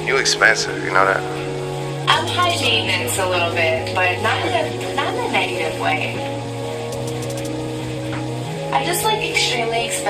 You expensive, you know that? I'm high maintenance a little bit, but not in a negative way. I just like extremely expensive